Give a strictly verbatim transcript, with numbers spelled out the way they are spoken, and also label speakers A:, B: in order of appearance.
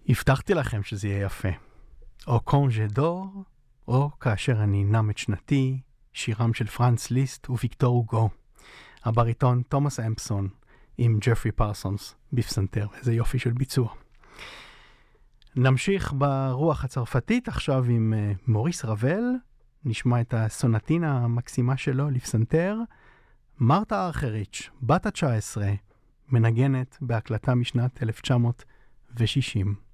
A: הבטחתי לכם שזה יהיה יפה. או קונג'ה דור, או כאשר אני נם את שנתי, שירם של פרנץ ליסט וויקטור הוגו. הבריטון תומאס אמפסון עם ג'פרי פרסונס בפסנתר. איזה יופי של ביצוע. נמשיך ברוח הצרפתית עכשיו עם מוריס רבל. נשמע את הסונטינה המקסימה שלו לפסנתר. מרתה ארכריץ', בת ה-תשע עשרה, מנגנת בהקלטה משנת אלף תשע מאות ושישים.